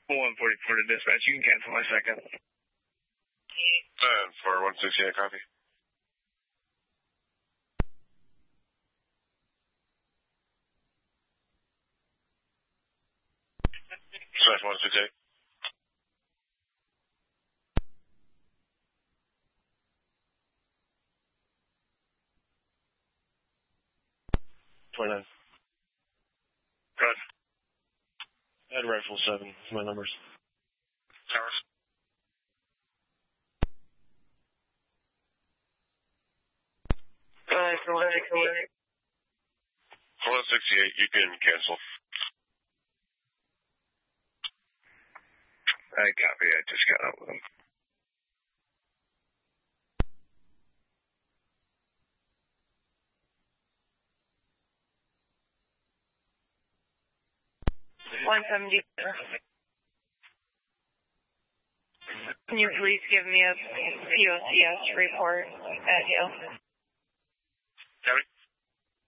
144 to dispatch. You can cancel my second. For 168, copy. Slash 168. Good. Head rifle 7 is my numbers. Towers. For 168, you can cancel. I copy. I just got out with him. Can you please give me a POCS report at Hill? Copy.